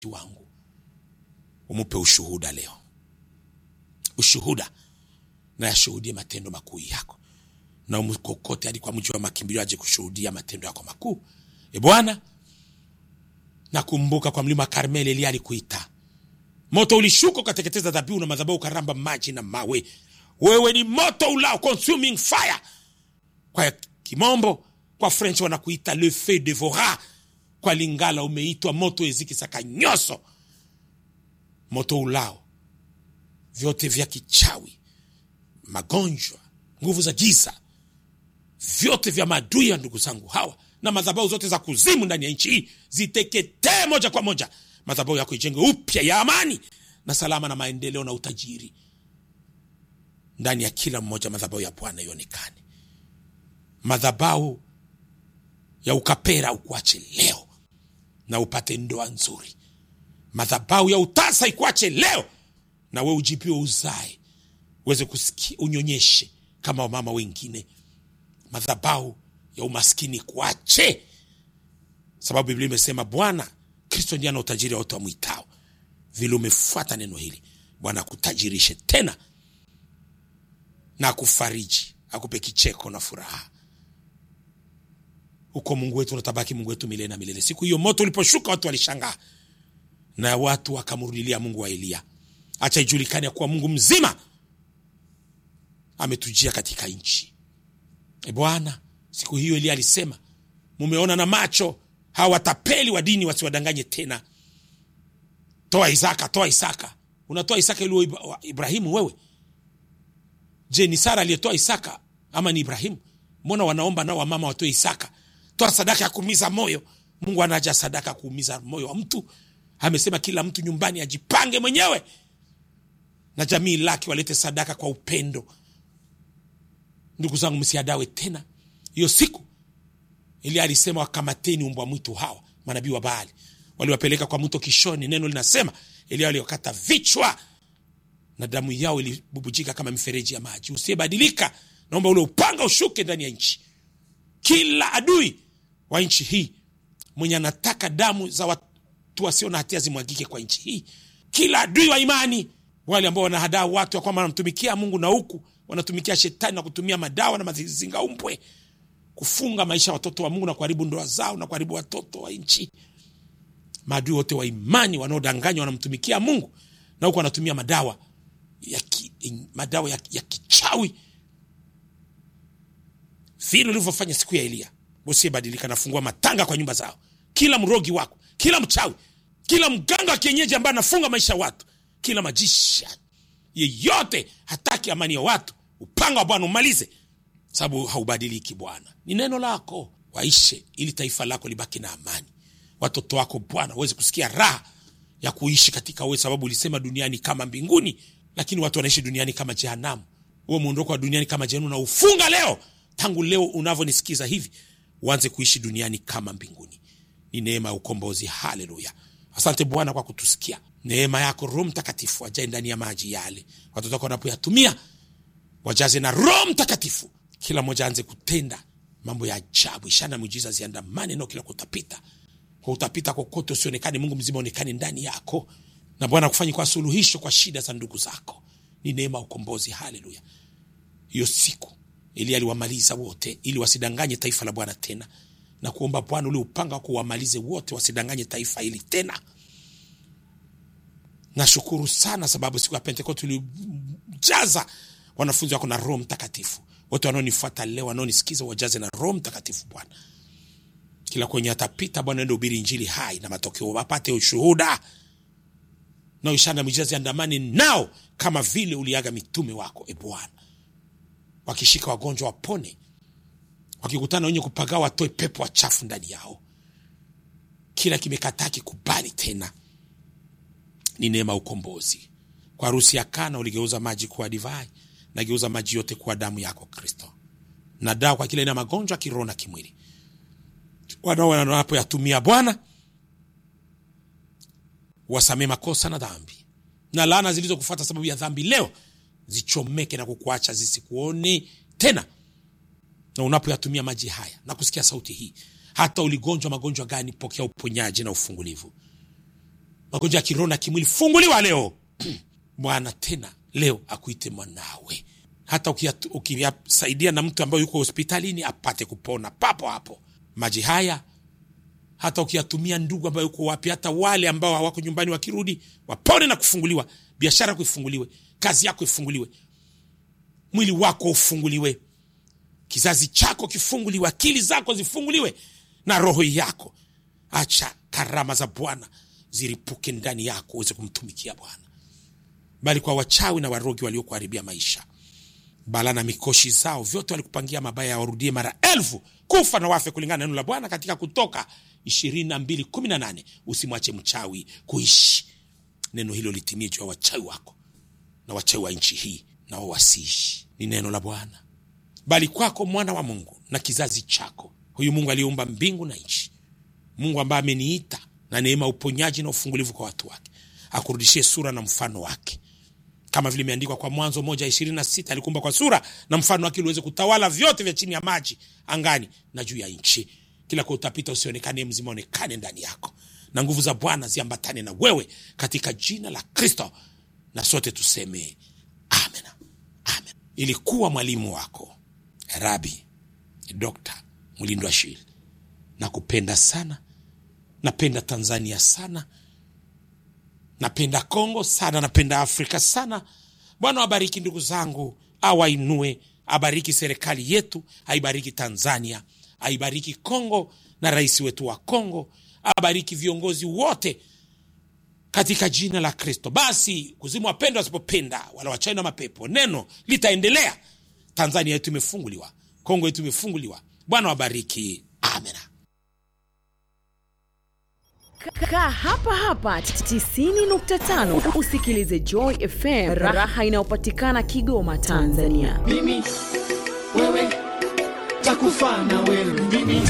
wangu, umupe ushuhuda leo. Ushuhuda na yashuhudie matendo makuu yako. Na umkokote hadi kwa mji wa makimbilio aje kushuhudia matendo yako makuu. Bwana, nakumbuka kwa mlima Karmeli Elia alikuita. Moto ulishuka ukateketeza dhabihu na madhabahu, karamba maji na mawe. Wewe ni moto ulao, consuming fire. Kwa kimombo, kwa French wanakuita le feu dévorant. Kwa Lingala umeitwa moto ezikisaka nyoso. Moto ulao vyote vya kichawi, magonjwa, nguvu za giza, vyote vya maadui ya ndugu zangu hawa, na madhabahu zote za kuzimu ndani ya nchi hii ziteketee moja kwa moja. Madhabahu yako ijenge upya ya amani na salama na maendeleo na utajiri ndani ya kila mmoja. Madhabahu ya Bwana ionekane. Madhabahu ya ukapera ukuache leo na upate ndoa nzuri. Madhabahu ya utasa ikuache leo na wewe ujipiwe uzae, uweze kusikia, unyonyeshe kama mama wengine. Madhabahu ya umaskini kuache, sababu Biblia imesema Bwana Kristo ndiye ana utajiri wote wamwitao. Vile umefuata neno hili, Bwana akutajirishe tena na akufariji, akupe kicheko na furaha. Uko Mungu wetu, unatabaki Mungu wetu milele na milele. Siku hiyo moto uliposhuka watu walishangaa na watu wakamrudilia Mungu wa Elia. Acha ijulikane kuwa Mungu mzima ametujia katika nchi. Bwana, siku hiyo Elia alisema, mumeona na macho hawa watapeli wa dini wasiwadanganye tena. Toa Isaka, toa Isaka. Unatoa Isaka ili Ibrahimu wewe? Je, ni Sara aliyetoa Isaka ama ni Ibrahimu? Mbona wanaomba nao wamama watoe Isaka? Toa sadaka ya kuumiza moyo. Mungu anaja sadaka kuumiza moyo wa mtu. Amesema kila mtu nyumbani ajipange mwenyewe na jamii lake walete sadaka kwa upendo. Ndugu zangu, msiadawe tena. Hiyo siku Elia alisema wakamateni umbwa mwitu hawa, manabii wa Baali. Waliwapeleka kwa mto Kishoni. Neno linasema Elia aliwakata vichwa na damu yao ilibubujika kama mifereji ya maji. Usiyebadilika, naomba ule upanga ushuke ndani ya nchi. Kila adui wa nchi hii mwenye anataka damu za watu wasio na hatia zimwagike kwa nchi hii. Kila adui wa imani, wale ambao wanahadaa watu ya kwamba wanamtumikia Mungu na huku wanatumikia shetani na kutumia madawa na mazinga umpwe kufunga maisha ya watoto wa Mungu na kuharibu ndoa zao na kuharibu watoto wa nchi. Maadui wote wa imani wanaodanganywa wanamtumikia Mungu na huku wanatumia madawa ya kichawi. Vile ulivyofanya siku ya Elia, usibadilika, na fungua matanga kwa nyumba zao. Kila mrogi wako, kila mchawi, kila mganga wa kienyeji ambaye anafunga maisha ya watu, kila majisha yeyote hataki amani ya watu, upanga wa Bwana umalize, sababu haubadiliki. Bwana, ni neno lako waishe ili taifa lako libaki na amani. Watoto wako Bwana waweze kusikia raha ya kuishi katika wewe, sababu ulisema duniani kama mbinguni, lakini watu wanaishi duniani kama jehanamu. Wewe muondoko wa duniani kama jehanamu na ufunga leo. Tangu leo unavyonisikiza hivi, uanze kuishi duniani kama mbinguni. Ni neema ya ukombozi. Haleluya. Asante Bwana kwa kutusikia. Neema yako Roho Mtakatifu ajae ndani ya maji yale. Watoto wako wanapoyatumia wajaze na Roho Mtakatifu. Kila mmoja aanze kutenda mambo ya ajabu, ishara miujiza ziandamane na kila kutapita. Kwa utapita kokote usionekane, Mungu mzima onekane ndani yako. Na Bwana kufanye kwa suluhisho kwa shida za ndugu zako. Ni neema ya ukombozi. Haleluya. Hiyo siku Elia aliwamaliza wote ili wasidanganye taifa la Bwana tena. Na kuomba Bwana ule upanga wako uwamalize wote wasidanganye taifa hili tena. Nashukuru sana sababu siku ya Pentekoste ulijaza wanafunzi wako na Roho Mtakatifu. Wote wanaonifuata leo, wanaonisikiza, wajaze na Roho Mtakatifu Bwana. Kila kwenye atapita Bwana ndio hubiri injili hai na matokeo wapate ushuhuda. Na ishara miujiza ziandamane nao kama vile uliaga mitume wako Bwana. Wakishika wagonjwa wapone. Wakikutana wenye kupagawa watoe pepo wachafu ndani yao. Kila kimekataa kikubali tena. Ni neema ukombozi. Kwa harusi ya Kana uligeuza maji kuwa divai, na geuza maji yote kuwa damu yako Kristo. Na dawa kwa kila ina magonjwa kiroho na kimwili. Wanapoyatumia Bwana, wasamee makosa na dhambi. Na laana zilizokufuata sababu ya dhambi leo zichomeke na kukuacha zisikuone tena. Na unapoyatumia maji haya na kusikia sauti hii, hata uligonjwa magonjwa gani, pokea uponyaji na ufungulivu. magonjwa ya kiroho na kimwili, funguliwa leo. Bwana tena leo akuite mwanawe. Hata ukiyasaidia na mtu ambaye yuko hospitalini apate kupona papo hapo. Maji haya hata ukiyatumia ndugu ambaye yuko wapi, hata wale ambao hawako nyumbani wakirudi wapone na kufunguliwa. Biashara yako ifunguliwe, kazi yako ifunguliwe, mwili wako ufunguliwe, kizazi chako kifunguliwe, akili zako zifunguliwe na roho yako. Acha karama za Bwana ziripuke ndani yako uweze kumtumikia Bwana. Bali kwa wachawi na warogi waliokuharibia maisha, bala na mikoshi zao vyote walikupangia mabaya, warudie mara 1000 kufa na wafe, kulingana na neno la Bwana katika Kutoka 22:18. Usimwache mchawi kuishi. Neno hilo litimie juu ya wachawi wako na wachawi wa nchi hii, na wao wasiishi. Ni neno la Bwana. Bali kwako mwana wa Mungu na kizazi chako, huyu Mungu aliyeumba mbingu na nchi, Mungu ambaye ameniita na neema, uponyaji na ufungulivu kwa watu wake, akurudishie sura na mfano wake. Kama vile imeandikwa kwa Mwanzo 1:26, alikuumba kwa sura na mfano wake uweze kutawala vyote vya chini ya maji, angani na juu ya nchi. Kila kwa utapita usionekane, mzima onekane ndani yako, na nguvu za Bwana ziambatane na wewe katika jina la Kristo, na sote tuseme amen. Amen. Ilikuwa mwalimu wako Rabi Dr. Mulindwa Ashili. Nakupenda sana. Napenda Tanzania sana. Napenda Kongo sana, napenda Afrika sana. Bwana abariki ndugu zangu, awainue, abariki serikali yetu, aibariki Tanzania, aibariki Kongo na rais wetu wa Kongo, abariki viongozi wote katika jina la Kristo. Basi kuzimu wapenda wasipopenda, wala wachawi na mapepo, neno litaendelea. Tanzania yetu imefunguliwa, Kongo yetu imefunguliwa. Bwana wabariki. Amen. Kaa hapa hapa 90.5 usikilize Joy FM, raha inayopatikana Kigoma, Tanzania. Mimi wewe takufa na wewe mimi.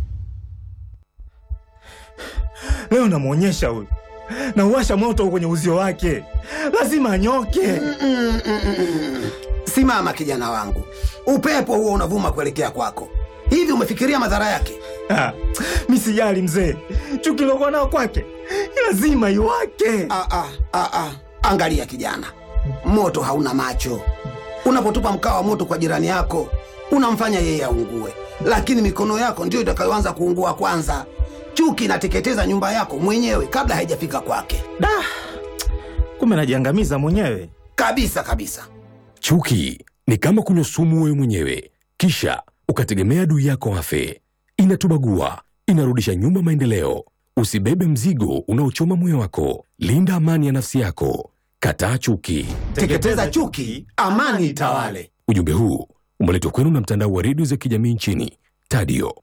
Leo namuonyesha huyu, na uwasha moto kwenye uzio wake, lazima anyoke. Simama kijana wangu, upepo huo unavuma kuelekea kwako. Hivi umefikiria madhara yake? Mimi sijali mzee, chuki lokuwa nao kwake lazima iwake. Angalia kijana, moto hauna macho. Unapotupa mkaa wa moto kwa jirani yako, unamfanya yeye aungue, lakini mikono yako ndio itakayoanza kuungua kwanza. Chuki inateketeza nyumba yako mwenyewe kabla haijafika kwake. Kumbe najiangamiza mwenyewe. Kabisa. Chuki ni kama kunywa sumu wewe mwenyewe, kisha ukategemea adui yako afe. Inatubagua, inarudisha nyuma maendeleo. Usibebe mzigo unaochoma moyo wako. Linda amani ya nafsi yako. Kataa chuki. Teketeza chuki, amani itawale. Ujumbe huu umeletwa kwenu na mtandao wa redio za kijamii nchini Tadio.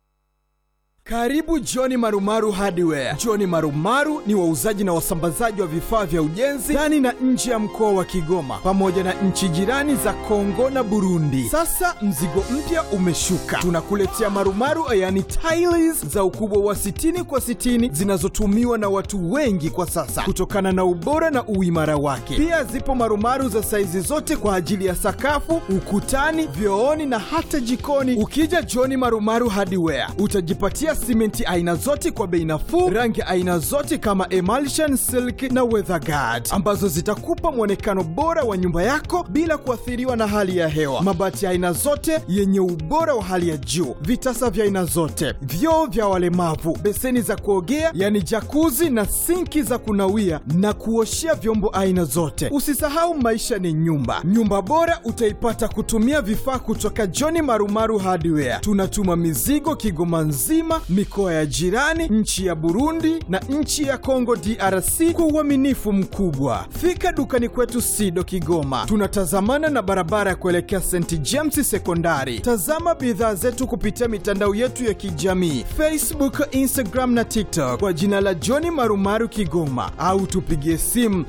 Karibu John Marumaru Hardware. John Marumaru ni wauzaji na wasambazaji wa vifaa vya ujenzi ndani na nje ya mkoa wa Kigoma pamoja na nchi jirani za Kongo na Burundi. Sasa mzigo mpya umeshuka. Tunakuletea marumaru, yani tiles za ukubwa wa 60 kwa 60 zinazotumiwa na watu wengi kwa sasa kutokana na ubora na uimara wake. Pia zipo marumaru za saizi zote kwa ajili ya sakafu, ukutani, vyooni na hata jikoni. Ukija John Marumaru Hardware utajipatia simenti aina zote kwa bei nafuu, rangi aina zote kama emulsion, silk na weatherguard ambazo zitakupa mwonekano bora wa nyumba yako bila kuathiriwa na hali ya hewa. Mabati aina zote yenye ubora wa hali ya juu, vitasa vya aina zote, vyoo vya walemavu, beseni za kuogea yani jacuzzi na sinki za kunawia na kuoshea vyombo aina zote. Usisahau maisha ni nyumba. Nyumba bora utaipata kutumia vifaa kutoka John Marumaru Hardware. Tunatuma mizigo Kigoma nzima, mikoa ya jirani, nchi ya Burundi na nchi ya Kongo DRC kwa uaminifu mkubwa. Fika dukani kwetu Sido Kigoma. Tunatazamana na barabara ya kuelekea St James Sekondari. Tazama bidhaa zetu kupitia mitandao yetu ya kijamii, Facebook, Instagram na TikTok kwa jina la John Marumaru Kigoma, au tupigie simu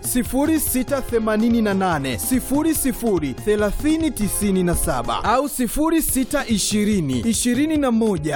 0688 00 3097 au 0620 21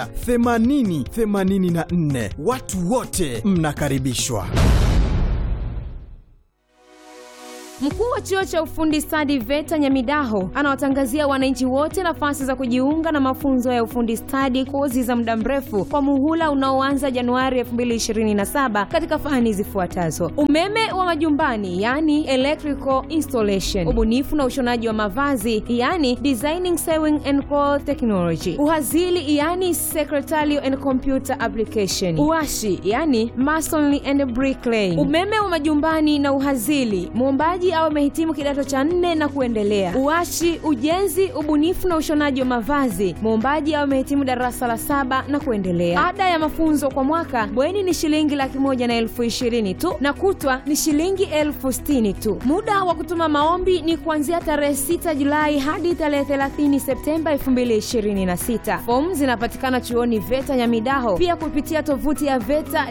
8084. Watu wote mnakaribishwa. Mkuu wa chuo cha ufundi stadi VETA Nyamidaho anawatangazia wananchi wote nafasi za kujiunga na mafunzo ya ufundi stadi, kozi za muda mrefu kwa muhula unaoanza Januari 2027 katika fani zifuatazo: umeme wa majumbani, yani electrical installation, ubunifu na ushonaji wa mavazi, yani designing sewing and cloth technology, uhazili, yani secretarial and computer application, uashi, yani masonry and bricklaying. Umeme wa majumbani na uhazili, muombaji au amehitimu kidato cha 4 na kuendelea. Uashi, ujenzi, ubunifu na ushonaji wa mavazi, muombaji au amehitimu darasa la 7 na kuendelea. Ada ya mafunzo kwa mwaka bweni ni shilingi 120,000 tu na kutwa ni shilingi 60,000 tu. Muda wa kutuma maombi ni kuanzia tarehe 6 Julai hadi tarehe 30 Septemba 2026. Fomu zinapatikana chuoni VETA Nyamidaho, pia kupitia tovuti ya VETA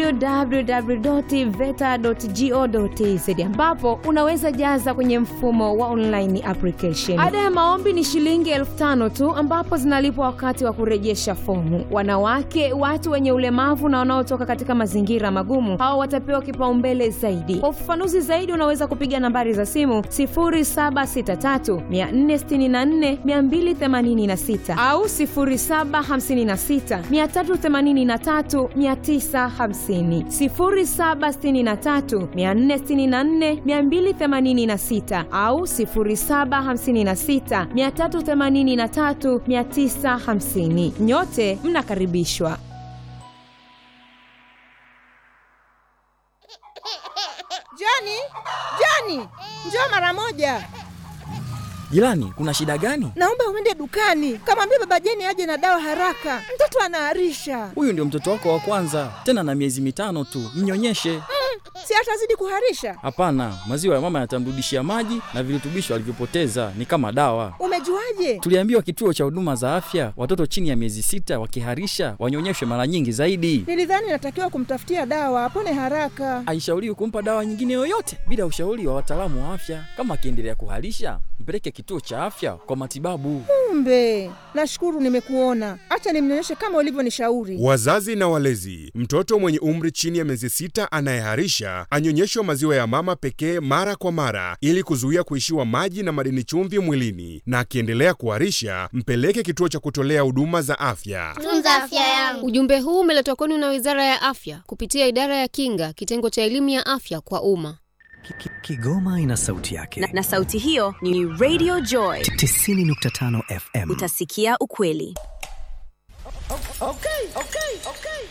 www.veta.go.tz, ambapo unaweza jaza kwenye mfumo wa online application. Ada ya maombi ni shilingi 5,000 tu, ambapo zinalipwa wakati wa kurejesha fomu. Wanawake, watu wenye ulemavu na wanaotoka katika mazingira magumu, hao watapewa kipaumbele zaidi. Kwa ufafanuzi zaidi unaweza kupiga nambari za simu 0763 464 286 au 0756 383 950, 0763 464 286 au 0756 383 950. Nyote mnakaribishwa. Jani, njoo mara moja. Jirani, kuna shida gani? Naomba uende dukani, kamwambia baba Jeni aje na dawa haraka. Mtoto anaharisha. Huyu ndio mtoto wako wa kwanza, tena na miezi 5 tu. Mnyonyeshe. Si atazidi kuharisha? Hapana, maziwa ya mama yatamrudishia maji na virutubisho alivyopoteza, ni kama dawa. Umejuaje? Tuliambiwa kituo cha huduma za afya, watoto chini ya miezi 6 wakiharisha wanyonyeshwe mara nyingi zaidi. Nilidhani natakiwa kumtafutia dawa apone haraka. Haishauriwi kumpa dawa nyingine yoyote bila ushauri wa wataalamu wa afya. Kama akiendelea kuharisha, mpeleke kituo cha afya kwa matibabu. Kumbe, nashukuru nimekuona. Acha nimnyonyeshe kama ulivyonishauri. Wazazi na walezi, mtoto mwenye umri chini ya miezi 6 anayeharisha anyonyeshwe maziwa ya mama pekee mara kwa mara ili kuzuia kuishiwa maji na madini chumvi mwilini, na akiendelea kuharisha mpeleke kituo cha kutolea huduma za afya. Tunza afya yangu. Ujumbe huu umeletwa kwenu na Wizara ya Afya kupitia Idara ya Kinga, kitengo cha elimu ya afya kwa umma. Kigoma ina sauti yake. Na sauti hiyo ni Radio Joy 90.5 FM. Utasikia ukweli. Okay.